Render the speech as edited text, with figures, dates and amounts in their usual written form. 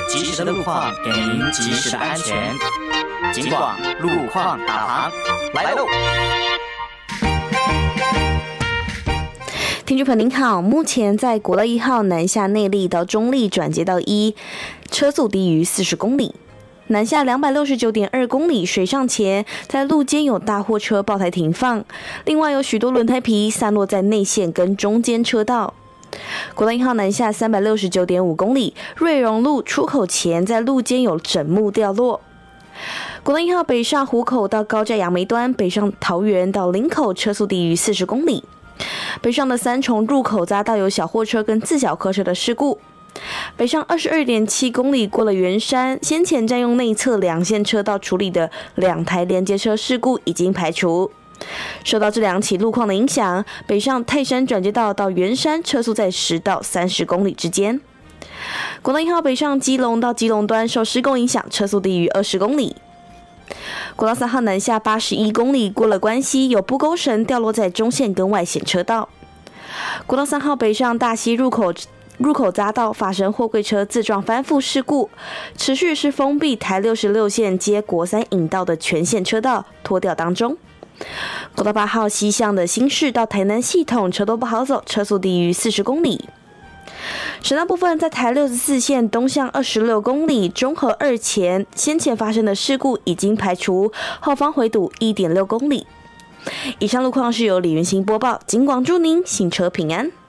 及时的路况给您及时的安全。警广路况导航来喽！ 听众朋友您好，目前在国道1号南下内坜到中坜转接道1，车速低于40公里。南下269.2公里，水上前在路肩有大货车爆胎停放，另外有许多轮胎皮散落在内线跟中间车道。国道1号南下369.5公里，瑞荣路出口前在路肩有枕木掉落。国道1号北上湖口到高架杨梅端，北上桃园到林口车速低于40公里。北上的三重入口匝道有小货车跟自小客车的事故。北上22.7公里过了圆山，先前占用内侧两线车道处理的2台连接车事故已经排除。受到这2起路况的影响，北上泰山转接道到圆山车速在10到30公里之间。国道1号北上基隆到基隆端受施工影响，车速低于20公里。国道3号南下81公里过了关西，有布钩绳掉落在中线跟外线车道。国道3号北上大溪入口匝道发生货柜车自撞翻覆事故，持续是封闭台66线接国3引道的全线车道拖吊当中。国道8号西向的新市到台南系统车都不好走，车速低于40公里。省道部分在台64线东向26公里中和2前先前发生的事故已经排除，后方回堵 1.6公里。以上路况是由李元兴播报，警广祝您行车平安。